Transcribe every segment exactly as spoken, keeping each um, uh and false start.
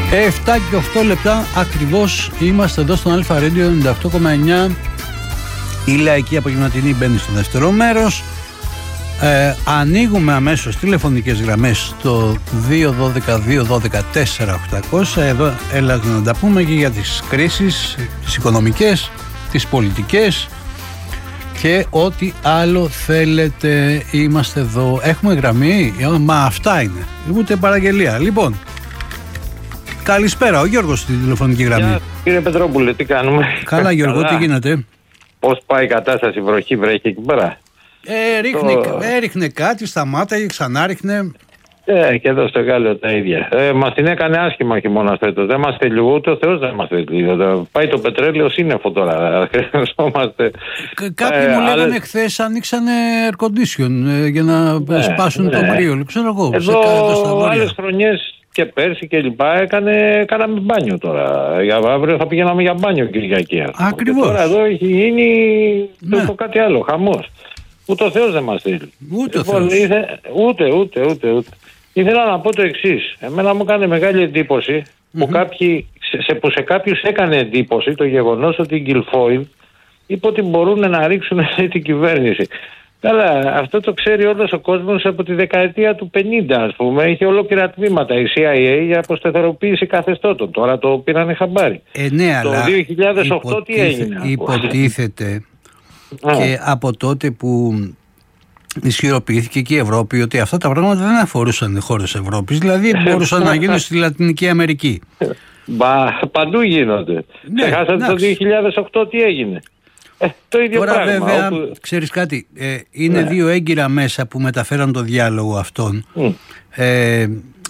εφτά και οκτώ λεπτά ακριβώς είμαστε εδώ στον Αλφα Radio ενενήντα οκτώ κόμμα εννιά. Η λαϊκή απογευματινή μπαίνει στο δεύτερο μέρος. Ε, ανοίγουμε αμέσως τηλεφωνικές γραμμές στο δύο ένα δύο δύο ένα δύο τέσσερα οκτακόσια. Εδώ έλα να τα πούμε και για τις κρίσεις, τις οικονομικές, τις πολιτικές και ό,τι άλλο θέλετε. Είμαστε εδώ. Έχουμε γραμμή. Μα αυτά είναι. Ούτε παραγγελία. Λοιπόν, καλησπέρα. Ο Γιώργος στη τηλεφωνική γραμμή. Γεια, κύριε Πετρόπουλε, τι κάνουμε? Καλά, Γιώργο, τι γίνεται? Πώς πάει η κατάσταση, βροχή βρέχει εκεί πέρα? Ε, ρίχνε, Το... έριχνε κάτι, σταμάταγε, ξανά ρίχνε. Ε, και εδώ στο Γάλλιο τα ίδια. Ε, μας την έκανε άσχημα χειμώνα φέτος. Δεν μας θέλει ούτε ο Θεός, δεν μας θέλει. Πάει το πετρέλαιο σύννεφο τώρα. Χρειαζόμαστε. Κάποιοι ε, μου λέγανε άλλες... χθες ανοίξανε air condition ε, για να ναι, σπάσουν ναι. το μπρίο. Ξέρω εγώ. Εδώ άλλες χρονιές και πέρσι και λοιπά έκανε, κάναμε μπάνιο τώρα. Για αύριο θα πηγαίναμε για μπάνιο Κυριακή. Ακριβώς. Τώρα εδώ έχει γίνει ναι. το κάτι άλλο, χαμός. Ούτε ο Θεός δεν μας θέλει. Ούτε ο λοιπόν, Θεός. Ήθε... Ούτε, ούτε, ούτε, ούτε. Ήθελα να πω το εξής. Εμένα μου έκανε μεγάλη εντύπωση mm-hmm. που, κάποιοι, σε, που σε κάποιους έκανε εντύπωση το γεγονός ότι η Γκιλφόιλ είπε ότι μπορούν να ρίξουν την κυβέρνηση. Καλά, αυτό το ξέρει όλος ο κόσμος από τη δεκαετία του πενήντα, ας πούμε. Είχε ολόκληρα τμήματα η σι άι έι για αποσταθεροποίηση καθεστώτων. Τώρα το πήρανε χαμπάρι. Ε, ναι, το αλλά δύο χιλιάδες οκτώ υποτίθε, τι έγινε? Υποτίθεται και από τότε που ισχυροποιήθηκε και η Ευρώπη ότι αυτά τα πράγματα δεν αφορούσαν χώρες Ευρώπης, δηλαδή μπορούσαν να γίνουν στη Λατινική Αμερική. Μπα, παντού γίνονται. Ναι, ξεχάσατε το δύο χιλιάδες οκτώ τι έγινε? Ε, το ίδιο Τώρα πράγμα. βέβαια, όπου... ξέρεις κάτι, ε, είναι ναι. δύο έγκυρα μέσα που μεταφέραν το διάλογο αυτόν. Mm. Ε,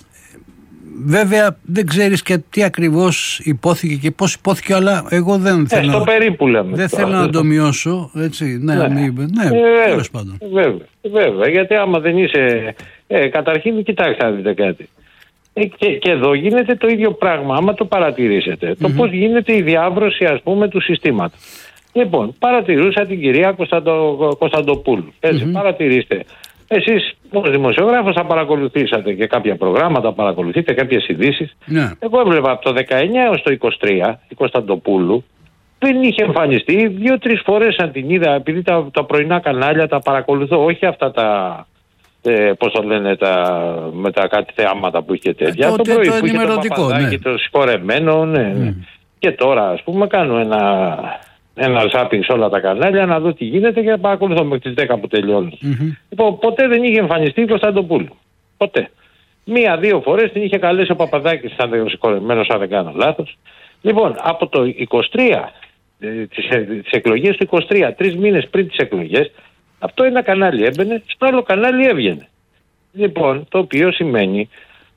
βέβαια δεν ξέρεις και τι ακριβώς υπόθηκε και πώς υπόθηκε, αλλά εγώ δεν ε, θέλω, στο περίπου λέμε, δεν θέλω να το μειώσω, έτσι, ναι, ναι, ναι, ναι ε, τέλος πάντων. Βέβαια, βέβαια, γιατί άμα δεν είσαι, ε, καταρχήν κοιτάξτε να δείτε κάτι. Ε, και, και εδώ γίνεται το ίδιο πράγμα, άμα το παρατηρήσετε, το mm-hmm. πώς γίνεται η διάβρωση, ας πούμε, του συστήματος. Λοιπόν, παρατηρούσα την κυρία Κωνσταντο, Κωνσταντοπούλου. Έτσι, mm-hmm. παρατηρήστε. Εσείς ως δημοσιογράφος θα παρακολουθήσατε και κάποια προγράμματα, παρακολουθείτε κάποιες ειδήσεις. Yeah. Εγώ έβλεπα από το δεκαεννιά έως το είκοσι τρία η Κωνσταντοπούλου δεν είχε εμφανιστεί. Δύο-τρεις φορές αν την είδα, επειδή τα, τα πρωινά κανάλια τα παρακολουθώ, όχι αυτά τα... Ε, πώς το λένε, τα, με τα κάτι θεάματα που είχε τέτοια. Ε, το, το πρωί το που είχε το Παπαδάκι, ναι. το συγχωρεμένο, ναι, ναι. Mm. Και τώρα, ας πούμε, κάνω ένα... ένα ζάπινγκ σε όλα τα κανάλια να δω τι γίνεται και να παρακολουθώ μέχρι τις δέκα που τελειώνει. Mm-hmm. Λοιπόν, ποτέ δεν είχε εμφανιστεί η Κωνσταντοπούλου. Ποτέ. Μία-δύο φορές την είχε καλέσει ο Παπαδάκης, σαν συγχωρεμένος, αν δεν κάνω λάθος. Λοιπόν, από το είκοσι τρία, τις, τις εκλογές του είκοσι τρία, τρεις μήνες πριν τις εκλογές, αυτό ένα κανάλι έμπαινε, στο άλλο κανάλι έβγαινε. Λοιπόν, το οποίο σημαίνει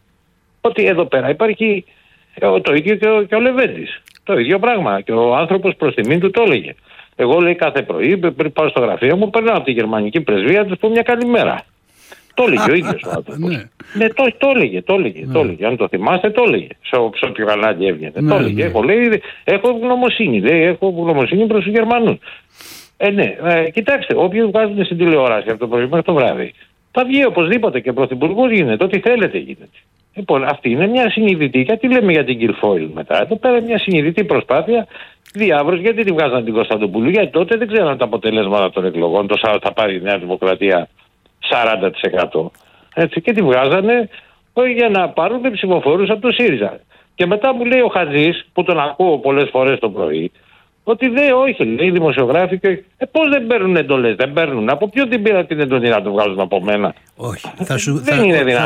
ότι εδώ πέρα υπάρχει το ίδιο και ο, και ο Λεβέντης. Το ίδιο πράγμα. Και ο άνθρωπος προς τιμήν του το έλεγε. Εγώ, λέει, κάθε πρωί πριν πάω στο γραφείο μου, περνάω από τη γερμανική πρεσβεία, του πω μια καλημέρα. Το έλεγε ο ίδιος ο άνθρωπος. Ναι, ναι το, το έλεγε, το έλεγε, ναι. το έλεγε. Αν το θυμάστε, το έλεγε. Σε, σε όποιο κανάλι έβγαινε. Ναι, το έλεγε. Ναι. Έχω, λέει, έχω ευγνωμοσύνη, λέει, έχω ευγνωμοσύνη προς τους Γερμανούς. Ε, ναι, ε, κοιτάξτε, όποιοι βγάζουν στην τηλεόραση από το πρωί μέχρι το βράδυ, θα βγει οπωσδήποτε και πρωθυπουργός γίνεται. Ό,τι θέλετε γίνεται. Λοιπόν, αυτή είναι μια συνειδητή, γιατί λέμε για την Γκιλφόιλ μετά. Εδώ πέρα μια συνειδητή προσπάθεια διάβρωση. Γιατί τη βγάζαν την Κωνσταντοπούλου? Γιατί τότε δεν ξέραν τα αποτελέσματα των εκλογών. Το Σάββατο θα πάρει η Νέα Δημοκρατία σαράντα τοις εκατό. Έτσι, και τη βγάζανε για να πάρουν ψηφοφόρους από το ΣΥΡΙΖΑ. Και μετά μου λέει ο Χατζής, που τον ακούω πολλές φορές το πρωί, ότι δεν, όχι, λέει οι δημοσιογράφοι, και ε, πώς δεν παίρνουν εντολές? Δεν παίρνουν. Από ποιον την πήρα την εντολή να το βγάζουν από μένα? Όχι. Θα σου, δεν θα, είναι δυνατόν.